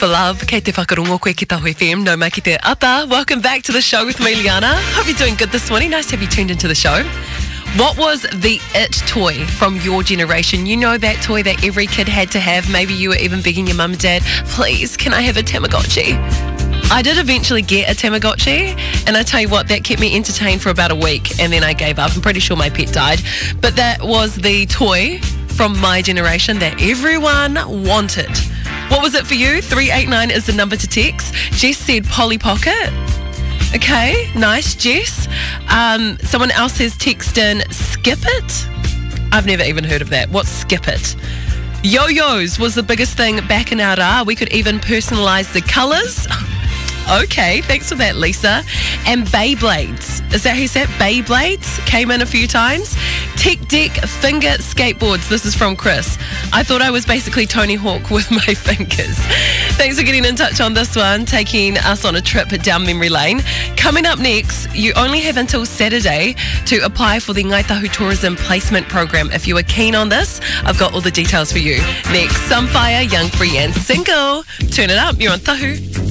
Beloved, kei te whakarongo koe ki Tahu FM, no mai ki te ata. Welcome back to the show with me, Liana. Hope you're doing good this morning. Nice to have you tuned into the show. What was the it toy from your generation? You know that toy that every kid had to have. Maybe you were even begging your mum and dad, please, can I have a Tamagotchi? I did eventually get a Tamagotchi, and I tell you what, that kept me entertained for about a week, and then I gave up. I'm pretty sure my pet died. But that was the toy from my generation that everyone wanted. What was it for you? 389 is the number to text. Jess said Polly Pocket. Okay, nice, Jess. Someone else has texted in Skip It. I've never even heard of that. What's Skip It? Yo-yos was the biggest thing back in our ra. We could even personalise the colours. Okay, thanks for that, Lisa. And Beyblades. Is that who said Beyblades? Came in a few times. Tech Deck finger skateboards. This is from Chris. I thought I was basically Tony Hawk with my fingers. Thanks for getting in touch on this one, taking us on a trip down memory lane. Coming up next, you only have until Saturday to apply for the Ngai Tahu Tourism Placement Program. If you are keen on this, I've got all the details for you. Next, Sunfire, Young, Free and Single. Turn it up, you're on Tahu.